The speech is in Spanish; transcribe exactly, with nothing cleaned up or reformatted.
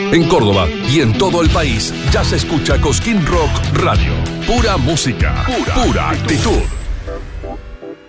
En Córdoba y en todo el país ya se escucha Cosquín Rock Radio. Pura música, pura, pura actitud.